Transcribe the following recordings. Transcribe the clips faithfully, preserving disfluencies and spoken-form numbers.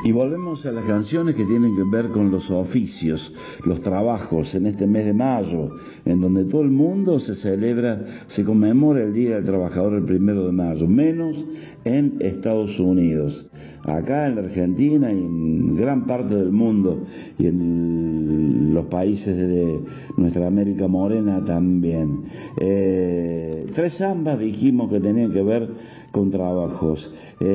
Y volvemos a las canciones que tienen que ver con los oficios, los trabajos en este mes de mayo, en donde todo el mundo se celebra, se conmemora el Día del Trabajador el primero de mayo, menos en Estados Unidos. Acá en la Argentina y en gran parte del mundo y en los países de nuestra América Morena también. Eh, tres zambas dijimos que tenían que ver con trabajos.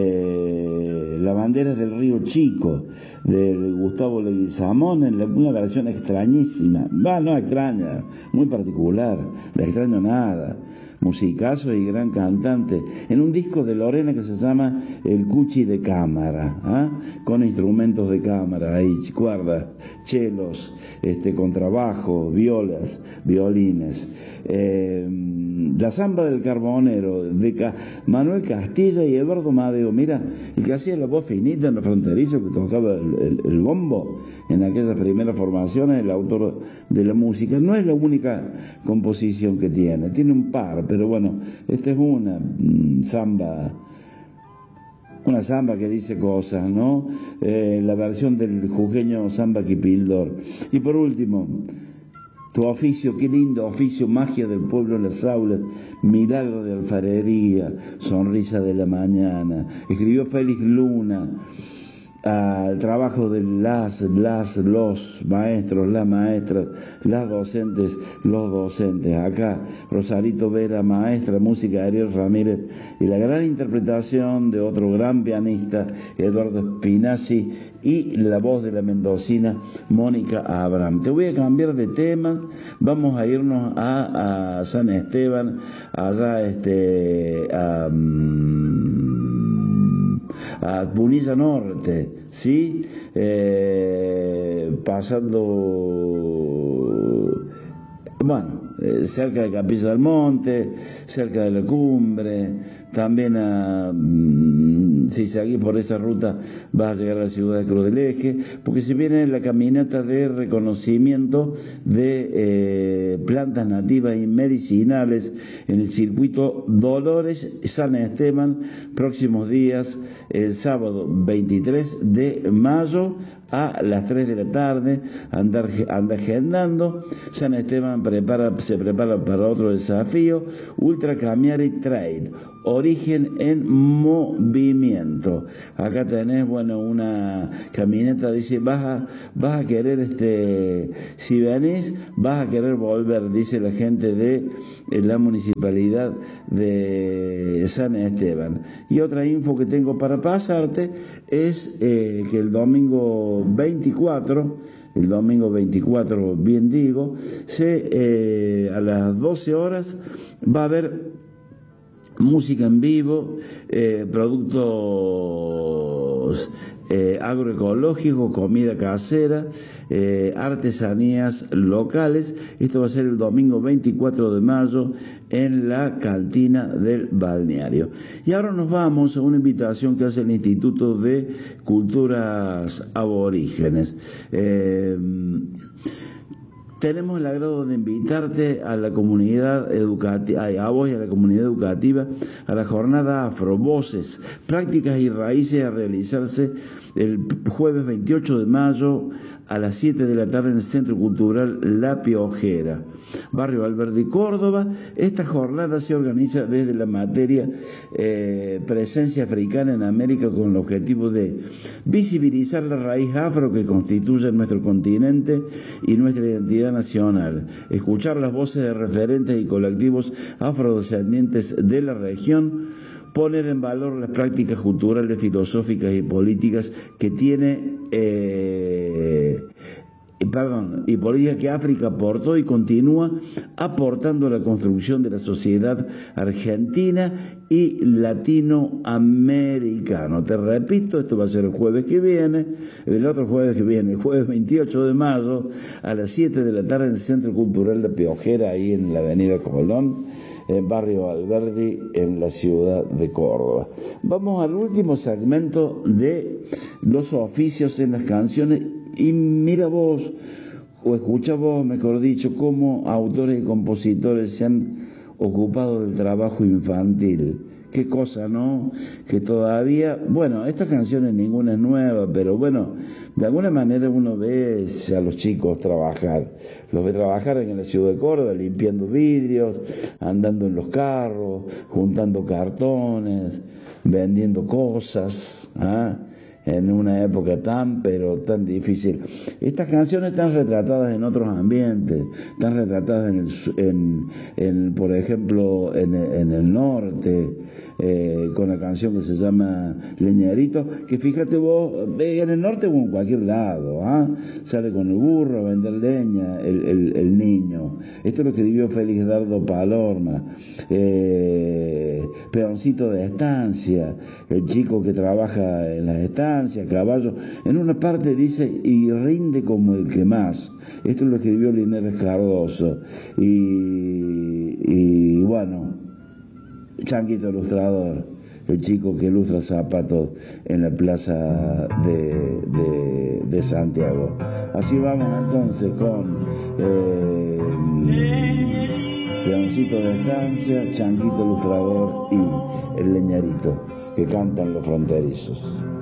Eh, la bandera del Río Chico, de Gustavo Leguizamón, en una versión extrañísima, va, no extraña, muy particular, no extraño nada, musicazo y gran cantante, en un disco de Lorena que se llama El Cuchi de Cámara, ¿eh? Con instrumentos de cámara, ahí, cuerdas, chelos, este, contrabajo, violas, violines. Eh, la Zamba del Carbonero, de Ca Manuel Castilla y Eduardo Madeo, mira, el que hacía la voz finita en el fronterizo, que tocaba el, el, el bombo en aquellas primeras formaciones, el autor de la música. No es la única composición que tiene, tiene un par, pero bueno, esta es una mmm, zamba, una zamba que dice cosas, ¿no? Eh, la versión del jujeño Zamba Quipildor. Y por último, tu oficio, qué lindo oficio, magia del pueblo en las aulas, milagro de alfarería, sonrisa de la mañana. Escribió Félix Luna. Al trabajo de las, las, los maestros, las maestras, las docentes, los docentes. Acá Rosarito Vera, maestra, música Ariel Ramírez, y la gran interpretación de otro gran pianista, Eduardo Spinazzi, y la voz de la mendocina Mónica Abraham. Te voy a cambiar de tema, vamos a irnos a, a San Esteban, allá este a... Um, a Punilla Norte, ¿sí? Eh, pasando, bueno, eh, cerca de Capilla del Monte, cerca de la Cumbre, también a, mm, si seguís por esa ruta vas a llegar a la ciudad de Cruz del Eje, porque si viene la caminata de reconocimiento de eh, plantas nativas y medicinales en el circuito Dolores San Esteban, próximos días, el sábado veintitrés de mayo a las tres de la tarde, andar, anda agendando. San Esteban prepara, se prepara para otro desafío, Ultra Camiari Trail, origen en movimiento. Acá tenés, bueno, una caminata, dice, vas a, vas a querer, este, si venís, vas a querer volver, dice la gente de la municipalidad de San Esteban. Y otra info que tengo para pasarte es eh, que el domingo veinticuatro, el domingo veinticuatro, bien digo, se, eh, a las doce horas va a haber música en vivo, eh, productos eh, agroecológicos, comida casera, eh, artesanías locales. Esto va a ser el domingo veinticuatro de mayo en la cantina del balneario. Y ahora nos vamos a una invitación que hace el Instituto de Culturas Aborígenes. Eh, Tenemos el agrado de invitarte a la comunidad educativa, a vos y a la comunidad educativa, a la jornada Afro, Voces, Prácticas y Raíces, a realizarse el jueves veintiocho de mayo a las siete de la tarde en el Centro Cultural La Piojera, Barrio Alberdi, Córdoba. Esta jornada se organiza desde la materia eh, Presencia Africana en América, con el objetivo de visibilizar la raíz afro que constituye nuestro continente y nuestra identidad nacional, escuchar las voces de referentes y colectivos afrodescendientes de la región, poner en valor las prácticas culturales, filosóficas y políticas que tiene, eh, perdón, y políticas que África aportó y continúa aportando a la construcción de la sociedad argentina y latinoamericana. Te repito, esto va a ser el jueves que viene, el otro jueves que viene, el jueves veintiocho de mayo, a las siete de la tarde en el Centro Cultural de Piojera, ahí en la avenida Colón, en Barrio Alberdi, en la ciudad de Córdoba. Vamos al último segmento de los oficios en las canciones, y mira vos, o escucha vos, mejor dicho, cómo autores y compositores se han ocupado del trabajo infantil. qué cosa, ¿no? Que todavía, bueno, estas canciones ninguna es nueva, pero bueno, de alguna manera uno ve a los chicos trabajar. Los ve trabajar en la ciudad de Córdoba, limpiando vidrios, andando en los carros, juntando cartones, vendiendo cosas, ¿ah? En una época tan, pero tan difícil. Estas canciones están retratadas en otros ambientes, están retratadas en, el, en, en por ejemplo, en, en el norte, eh, con la canción que se llama Leñarito, que fíjate vos, en el norte o en cualquier lado, ¿ah? Sale con el burro a vender leña, el, el, el niño. Esto es lo que escribió Félix Dardo Palorma. Eh, peoncito de estancia, el chico que trabaja en las estancias, caballo. En una parte dice, y rinde como el que más. Esto lo escribió Linares Cardoso. Y, y bueno, Changuito Ilustrador, el chico que ilustra zapatos en la plaza de, de, de Santiago. Así vamos entonces con eh, Peoncito de estancia, Changuito Ilustrador y El Leñarito, que cantan los fronterizos.